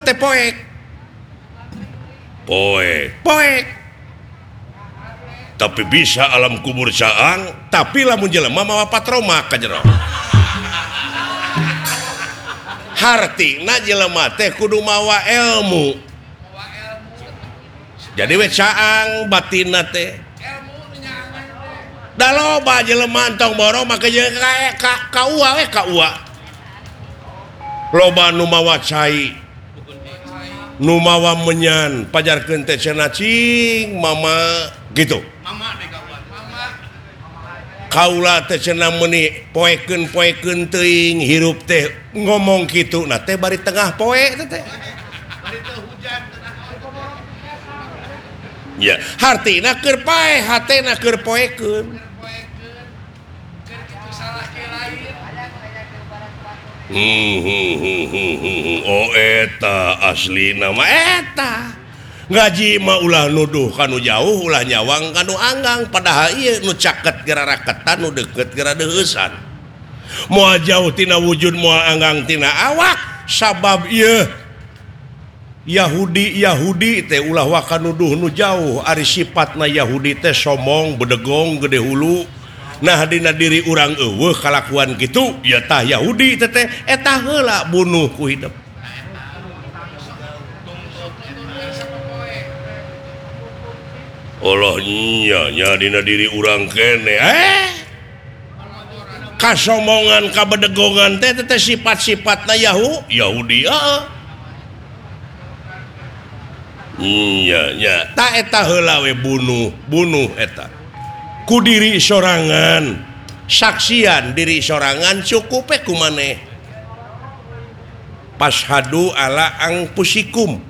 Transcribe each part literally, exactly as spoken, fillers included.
teh poek poek poek tapi bisa alam kubur caang tapi lamun jelema mawa patroma ka jero hartina jelema teh kudu mawa ilmu jadi we caang batinna teh da loba jelema tong boro make jeung ka ka uwa we ka uwa loba nu mawa cai nu mawa menyan pajarkeun teh cenah cing mama gitu kaula teh cenah meuni poekeun-poekeun teuing hirup teh ngomong kitu nah teh bari tengah poe teh ya hartina keur pae hatena keur poekeun Hmm, hmm, hmm, hmm, hmm. Oh eta asli nama eta ngaji mah ulah nuduh kanu jauh ulah nyawang kanu anggang padahal ieu nu caket geura raketan nu deukeut geura deueusan moal jauh tina wujud moal anggang tina awak sabab ieu Yahudi Yahudi teh ulah waka nuduh nu jauh ari sifatna Yahudi teh somong bedegong gede hulu nah dina diri urang eueuh kalakuan kitu ya tah Yahudi teh teh eta heula bunuh ku hidup Allah nya nya dina diri urang kene eh kasomongan kabedegongan teh teh sifat-sifatna Yahu Yahudi heeh nya nya tah eta heula we bunuh bunuh eta ku diri sorangan saksian diri sorangan cukup ku maneh pashadu ala angpusikum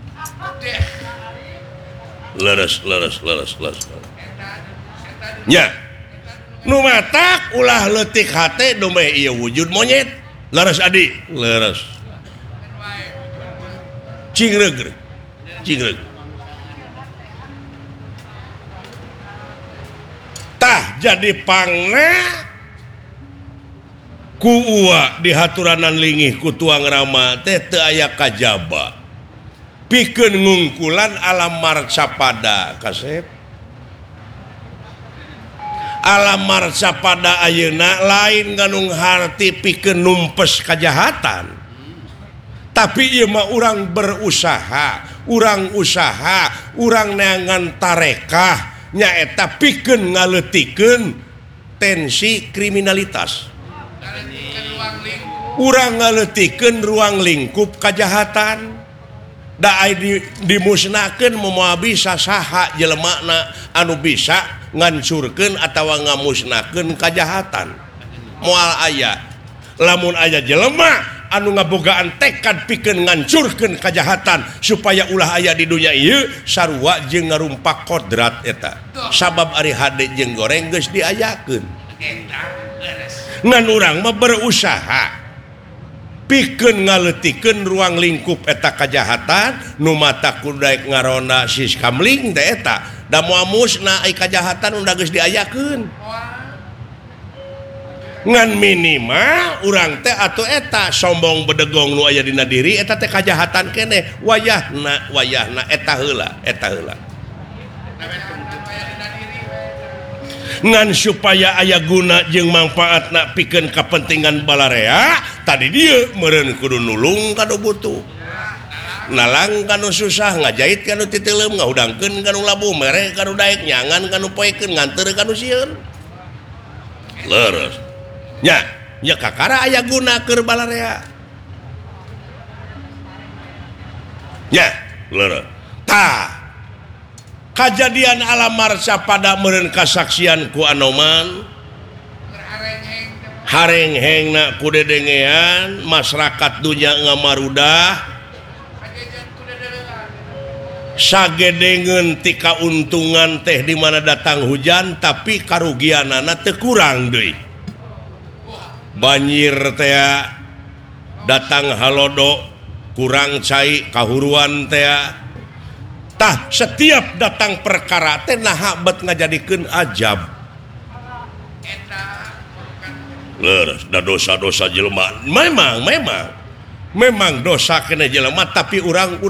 leres leres leres leres nya nu matak ulah leutik hate domeh ieu wujud monyet leres adi leres cingreug cingreug tah jadi pangna ku uwa di haturanan lingih ku tuang rama teh teu aya kajaba pikeun ngungkulan alam marcapada kasep alam marcapada ayeuna lain ganung harti pikeun numpes kajahatan tapi ieu mah urang berusaha urang usaha urang neangan tarekah nyaeta pikeun ngaleutikeun tensi kriminalitas urang ngaleutikeun ruang lingkup kajahatan da aya dimusnahkeun moal bisa saha jelemana anu bisa ngancurkeun atawa ngamusnahkeun kajahatan moal aya lamun aya jelema anu ngabogaan tekad pikeun ngancurkeun kajahatan supaya ulah aya di dunia ieu sarua jeung ngarumpak kodrat eta sabab ari hade jeung goreng geus diayakeun ngan urang mah berusaha pikeun ngaleutikeun ruang lingkup eta kajahatan nu mata ku daek ngarona sis kamling teh eta da moal musnah ai kajahatan unda geus diayakeun ngan minimal urang teh atuh eta sombong bedegong nu aya dina diri eta teh kajahatan keneh wayahna wayahna eta heula eta heula ngan supaya aya guna jeung manfaatna pikeun kapentingan balarea tadi dieu meureun kudu nulung kanu butuh nalang kanu susah ngajait kanu titeuleum ngahudangkeun kanu labuh mere kanu daek nyangan kanu poekeun nganteur kanu sieun leres nya nya kakara aya guna keur balarea nya leres tah kajadian alam marcapada meureun kasaksian ku Anoman harenghengna ku dedengean masyarakat dunya ngamarudah sagedengeun ti kauntungan teh di mana datang hujan tapi karugianana teu kurang deui banjir teh datang halodo kurang cai kahuruan teh tah setiap datang perkara teh naha bet ngajadikeun ajab leres da dosa-dosa jelema memang memang memang dosa kena jelema tapi orang